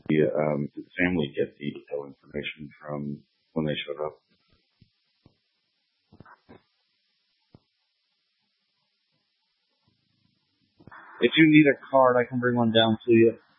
did the family get the hotel information from when they showed up? If you need a card, I can bring one down to you.